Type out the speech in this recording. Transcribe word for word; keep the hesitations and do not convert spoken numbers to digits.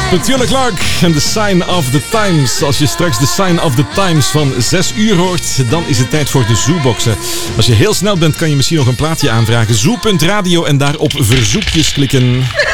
Petula Clark en The Sign of the Times. Als je straks The Sign of the Times van zes uur hoort, dan is het tijd voor de Zooboxen. Als je heel snel bent, kan je misschien nog een plaatje aanvragen. Zoo punt radio en daar op verzoekjes klikken.